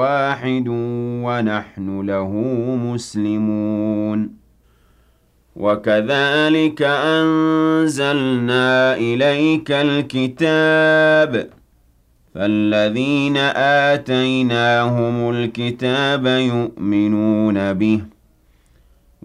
واحد ونحن له مسلمون وكذلك أنزلنا إليك الكتاب فالذين آتيناهم الكتاب يؤمنون به